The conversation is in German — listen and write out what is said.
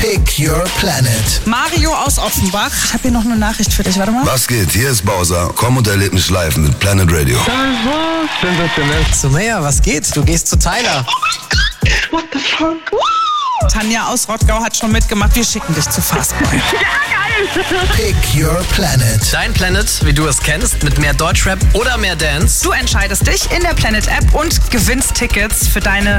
Pick Your Planet. Mario aus Offenbach. Ich habe hier noch eine Nachricht für dich. Warte mal. Was geht? Hier ist Bowser. Komm und erleb mich live mit Planet Radio. Sensationell. Sumaya, was geht? Du gehst zu Tyler. What the fuck? Tanja aus Rottgau hat schon mitgemacht. Wir schicken dich zu Fastboy. Pick Your Planet. Dein Planet, wie du es kennst, mit mehr Deutschrap oder mehr Dance. Du entscheidest dich in der Planet App und gewinnst Tickets für deine